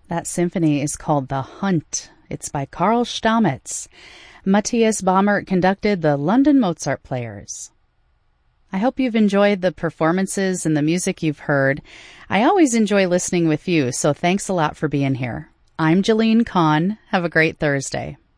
That symphony is called The Hunt. It's by Karl Stamitz. Matthias Baumert conducted the London Mozart Players. I hope you've enjoyed the performances and the music you've heard. I always enjoy listening with you, so thanks a lot for being here. I'm Jalene Kahn. Have a great Thursday.